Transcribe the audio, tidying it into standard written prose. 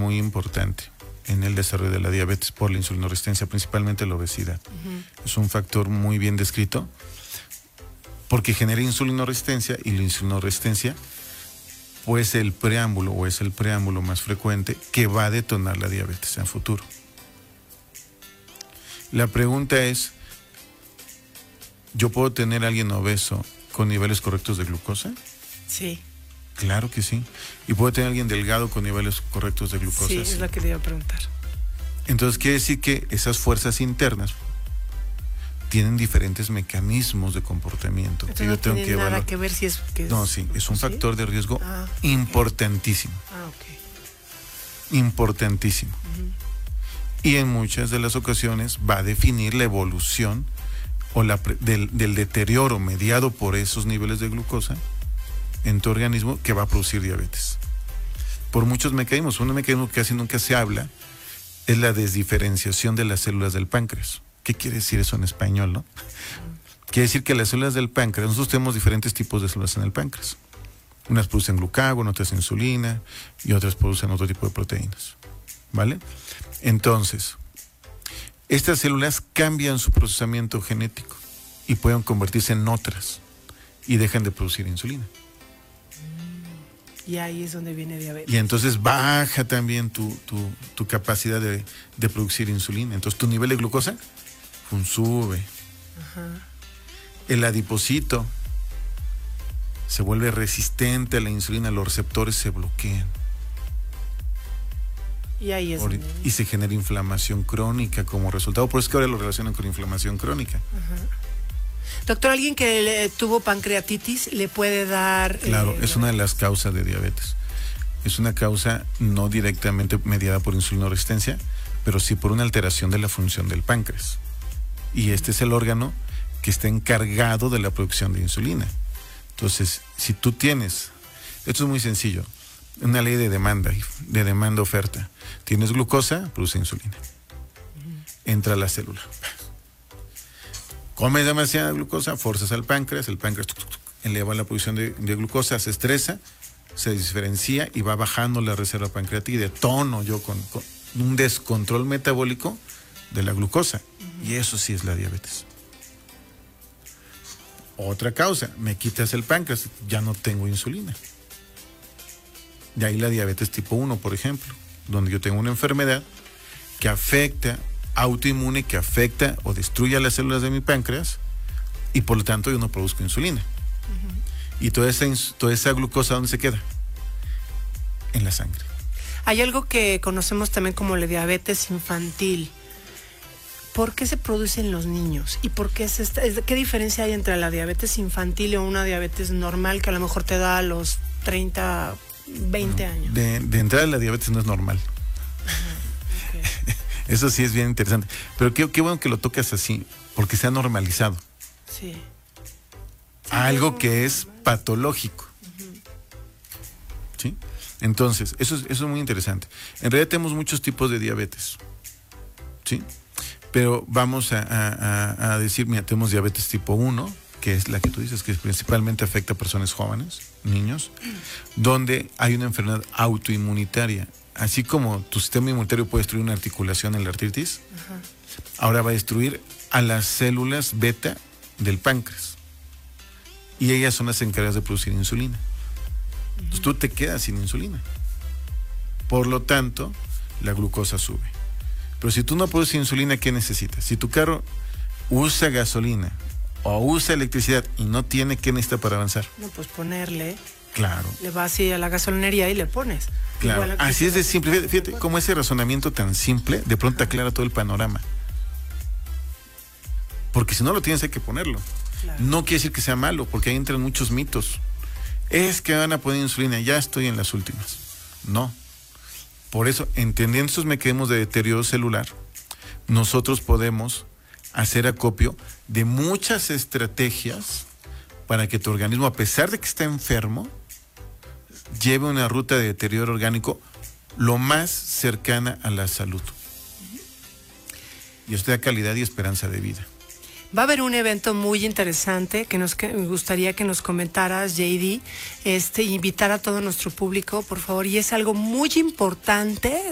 muy importante en el desarrollo de la diabetes por la insulinoresistencia, principalmente la obesidad. Es un factor muy bien descrito porque genera insulinoresistencia, y la insulinoresistencia pues el preámbulo o es el preámbulo más frecuente que va a detonar la diabetes en futuro. La pregunta es, ¿yo puedo tener a alguien obeso con niveles correctos de glucosa? Sí. Claro que sí. ¿Y puedo tener a alguien delgado con niveles correctos de glucosa? Sí, es lo que te iba a preguntar. Entonces quiere decir que esas fuerzas internas tienen diferentes mecanismos de comportamiento. Entonces no tiene nada que ver si es... No, sí, es un factor de riesgo importantísimo. Ok. Importantísimo. Y en muchas de las ocasiones va a definir la evolución o del deterioro mediado por esos niveles de glucosa en tu organismo que va a producir diabetes. Por muchos mecanismos. Un mecanismo que casi nunca se habla es la desdiferenciación de las células del páncreas. ¿Qué quiere decir eso en español, no? Quiere decir que las células del páncreas, nosotros tenemos diferentes tipos de células en el páncreas. Unas producen glucagón, otras insulina y otras producen otro tipo de proteínas. ¿Vale? Entonces, estas células cambian su procesamiento genético y pueden convertirse en otras y dejan de producir insulina. Y ahí es donde viene diabetes. Y entonces baja también tu capacidad de producir insulina. Entonces tu nivel de glucosa sube. El adipocito se vuelve resistente a la insulina, los receptores se bloquean. Y ahí es y se genera inflamación crónica como resultado. Por eso es que ahora lo relacionan con inflamación crónica. Doctor, alguien que tuvo pancreatitis le puede dar... Claro, es una de las causas de diabetes. Es una causa no directamente mediada por insulinoresistencia, pero sí por una alteración de la función del páncreas. Y este es el órgano que está encargado de la producción de insulina. Entonces, si tú tienes... Esto es muy sencillo. Una ley de demanda-oferta. Tienes glucosa, produce insulina. Entra a la célula. Comes demasiada glucosa, forzas al páncreas, el páncreas eleva la producción de glucosa, se estresa, se diferencia y va bajando la reserva pancreática y detono yo con un descontrol metabólico de la glucosa. Y eso sí es la diabetes. Otra causa, me quitas el páncreas, ya no tengo insulina. De ahí la diabetes tipo 1, por ejemplo, donde yo tengo una enfermedad que afecta, autoinmune, que afecta o destruye las células de mi páncreas y por lo tanto yo no produzco insulina. Y toda esa glucosa, ¿dónde se queda? En la sangre. Hay algo que conocemos también como la diabetes infantil. ¿Por qué se produce en los niños? ¿Y por qué qué diferencia hay entre la diabetes infantil o una diabetes normal que a lo mejor te da a los 30, 20 años? De entrada la diabetes no es normal. Eso sí es bien interesante. Pero qué bueno que lo tocas así, porque se ha normalizado. Sí. Algo que es patológico. ¿Sí? Entonces, eso es muy interesante. En realidad tenemos muchos tipos de diabetes. ¿Sí? Pero vamos a decir, mira, tenemos diabetes tipo 1, que es la que tú dices, que principalmente afecta a personas jóvenes, niños, donde hay una enfermedad autoinmunitaria. Así como tu sistema inmunitario puede destruir una articulación en la artritis, ahora va a destruir a las células beta del páncreas. Y ellas son las encargadas de producir insulina. Entonces tú te quedas sin insulina. Por lo tanto, la glucosa sube. Pero si tú no produces insulina, ¿qué necesitas? Si tu carro usa gasolina o usa electricidad y no tiene, ¿qué necesita para avanzar? No, pues ponerle. Claro. Le vas así a la gasolinería y le pones. Claro, así es de simple. Fíjate cómo ese razonamiento tan simple de pronto aclara todo el panorama. Porque si no lo tienes hay que ponerlo. Claro. No quiere decir que sea malo, porque ahí entran muchos mitos. Es que van a poner insulina, ya estoy en las últimas. No. Por eso, entendiendo estos mecanismos de deterioro celular, nosotros podemos hacer acopio de muchas estrategias para que tu organismo, a pesar de que está enfermo, lleve una ruta de deterioro orgánico lo más cercana a la salud. Y esto da calidad y esperanza de vida. Va a haber un evento muy interesante que me gustaría que nos comentaras, JD, invitar a todo nuestro público, por favor, y es algo muy importante